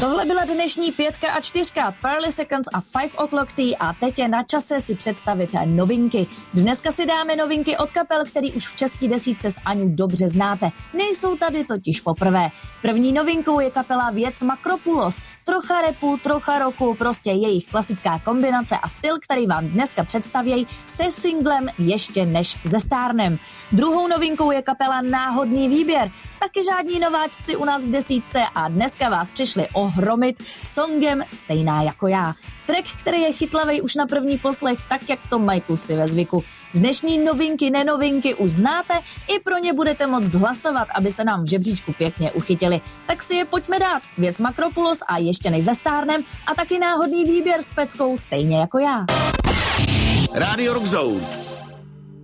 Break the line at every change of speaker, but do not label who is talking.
Tohle byla dnešní 5 a 4, Pearly Seconds a 5 O'Clock Tea a teď je na čase si představit novinky. Dneska si dáme novinky od kapel, který už v české desítce s Aňou dobře znáte. Nejsou tady totiž poprvé. První novinkou je kapela Věc Makropulos. Trocha rapu, trocha rocku, prostě jejich klasická kombinace a styl, který vám dneska představějí se singlem Ještě než zestárnem. Druhou novinkou je kapela Náhodný výběr. Taky žádní nováčci u nás v desítce a dneska vás přišli ohromit songem Stejná jako já. Track, který je chytlavej už na první poslech, tak jak to mají kluci ve zvyku. Dnešní novinky, nenovinky už znáte, i pro ně budete moct hlasovat, aby se nám v žebříčku pěkně uchytili. Tak si je pojďme dát. Věc Makropulos a Ještě než zestárnem a taky Náhodný výběr s peckou Stejně jako já.
Radio Rock Zone.